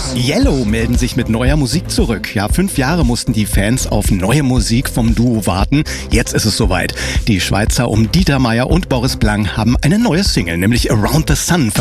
Yellow melden sich mit neuer Musik zurück. Ja, 5 Jahre mussten die Fans auf neue Musik vom Duo warten. Jetzt ist es soweit. Die Schweizer um Dieter Meier und Boris Blank haben eine neue Single, nämlich Around the Sun,